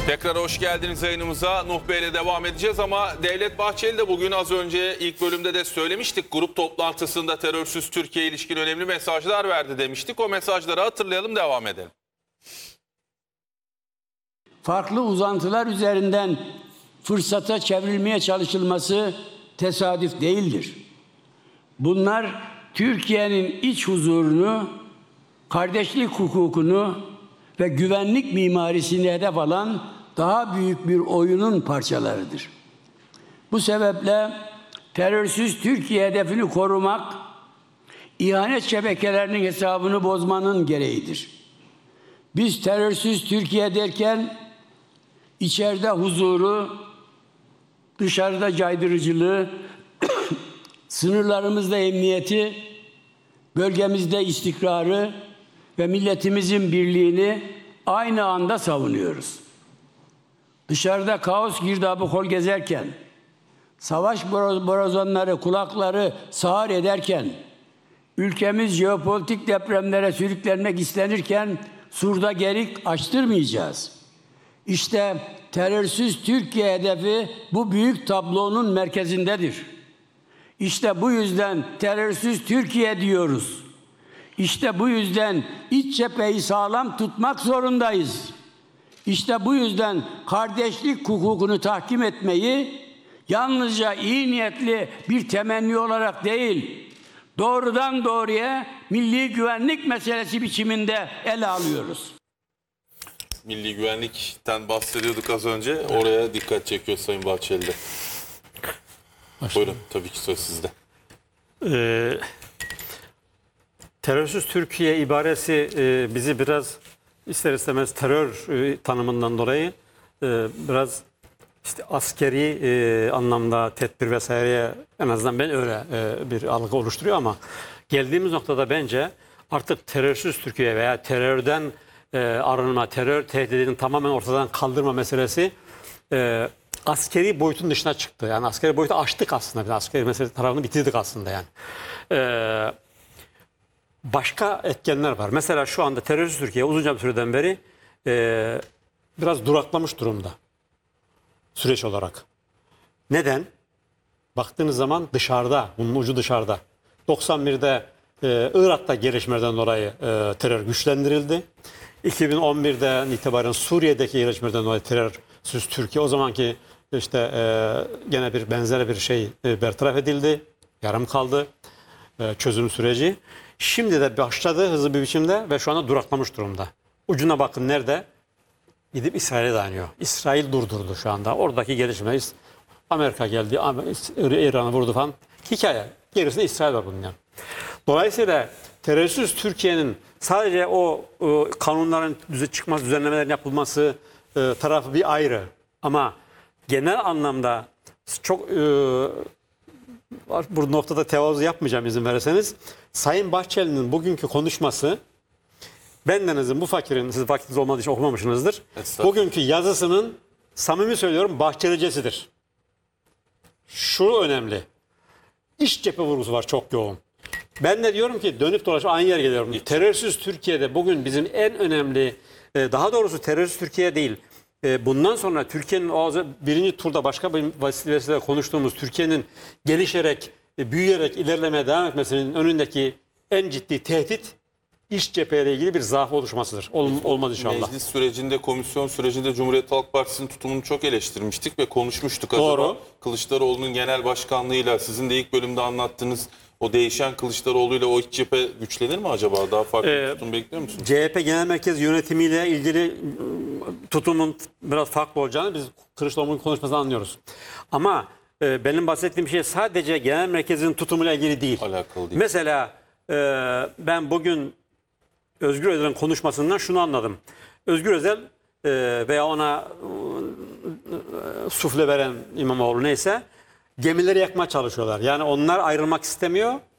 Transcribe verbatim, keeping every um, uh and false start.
Tekrar hoş geldiniz yayınımıza. Nuh Bey'le devam edeceğiz ama Devlet Bahçeli de bugün az önce ilk bölümde de söylemiştik. Grup toplantısında terörsüz Türkiye ilişkin önemli mesajlar verdi demiştik. O mesajları hatırlayalım, devam edelim. Farklı uzantılar üzerinden fırsata çevrilmeye çalışılması tesadüf değildir. Bunlar Türkiye'nin iç huzurunu, kardeşlik hukukunu ve güvenlik mimarisini hedef alan daha büyük bir oyunun parçalarıdır. Bu sebeple terörsüz Türkiye hedefini korumak, ihanet şebekelerinin hesabını bozmanın gereğidir. Biz terörsüz Türkiye derken içeride huzuru, dışarıda caydırıcılığı, sınırlarımızda emniyeti, bölgemizde istikrarı ve milletimizin birliğini aynı anda savunuyoruz. Dışarıda kaos girdabı kol gezerken, savaş borazanları kulakları sağır ederken, ülkemiz jeopolitik depremlere sürüklenmek istenirken surda gerik açtırmayacağız. İşte terörsüz Türkiye hedefi bu büyük tablonun merkezindedir. İşte bu yüzden terörsüz Türkiye diyoruz. İşte bu yüzden iç cepheyi sağlam tutmak zorundayız. İşte bu yüzden kardeşlik hukukunu tahkim etmeyi yalnızca iyi niyetli bir temenni olarak değil, doğrudan doğruya milli güvenlik meselesi biçiminde ele alıyoruz. Milli güvenlikten bahsediyorduk az önce. Oraya dikkat çekiyor Sayın Bahçeli de. Buyurun, tabii ki söz sizde. Ee, terörsüz Türkiye ibaresi e, bizi biraz ister istemez terör e, tanımından dolayı e, biraz işte askeri e, anlamda tedbir vesaireye, en azından ben öyle e, bir algı oluşturuyor ama geldiğimiz noktada bence artık terörsüz Türkiye veya terörden e, arınma, terör tehdidini tamamen ortadan kaldırma meselesi e, askeri boyutun dışına çıktı. Yani askeri boyutu aştık aslında. Biz askeri mesele tarafını bitirdik aslında yani. Ee, başka etkenler var. Mesela şu anda terörsüz Türkiye uzunca bir süreden beri e, biraz duraklamış durumda. Süreç olarak. Neden? Baktığınız zaman dışarıda, bunun ucu dışarıda. doksan birde e, Irak'ta gelişmelerden dolayı e, terör güçlendirildi. iki bin on birden itibaren Suriye'deki gelişmelerden dolayı terörsüz Türkiye o zamanki İşte e, gene bir benzer bir şey e, bertaraf edildi. Yarım kaldı e, çözüm süreci. Şimdi de başladı hızlı bir biçimde ve şu anda duraklamış durumda. Ucuna bakın nerede? Gidip İsrail'e dayanıyor. İsrail durdurdu şu anda. Oradaki gelişmeler. Amerika geldi, İran'ı vurdu falan. Hikaye. Gerisinde İsrail var bunun yani. Dolayısıyla terörsüz Türkiye'nin sadece o, o kanunların düze çıkması, düzenlemelerin yapılması e, tarafı bir ayrı. Ama genel anlamda çok e, bu noktada tevazu yapmayacağım izin verirseniz. Sayın Bahçeli'nin bugünkü konuşması, bendenizin, bu fakirin, siz vaktiniz olmadığı için okumamışsınızdır. Bugünkü yazısının, samimi söylüyorum, Bahçelicesidir. Şu önemli. İç cephe vurgusu var çok yoğun. Ben de diyorum ki dönüp dolaşıp aynı yere geliyorum. İç. Terörsüz Türkiye'de bugün bizim en önemli, daha doğrusu terörsüz Türkiye değil, bundan sonra Türkiye'nin birinci turda başka bir vesileyle konuştuğumuz Türkiye'nin gelişerek, büyüyerek ilerlemeye devam etmesinin önündeki en ciddi tehdit iç cepheyle ilgili bir zaaf oluşmasıdır. Ol, olmaz inşallah. Meclis sürecinde, komisyon sürecinde Cumhuriyet Halk Partisi'nin tutumunu çok eleştirmiştik ve konuşmuştuk. Doğru. Acaba Kılıçdaroğlu'nun genel başkanlığıyla sizin de ilk bölümde anlattığınız o değişen Kılıçdaroğlu'yla o iç cephe güçlenir mi acaba? Daha farklı ee, bir tutum bekliyor musunuz? C H P Genel Merkez yönetimiyle ilgili tutumun biraz farklı olacağını biz Kılıçdaroğlu'nun konuşmasını anlıyoruz. Ama e, benim bahsettiğim şey sadece genel merkezin tutumuyla ilgili değil. Alakalı değil. Mesela e, ben bugün Özgür Özel'in konuşmasından şunu anladım. Özgür Özel e, veya ona e, sufle veren İmamoğlu neyse gemileri yakmaya çalışıyorlar. Yani onlar ayrılmak istemiyor.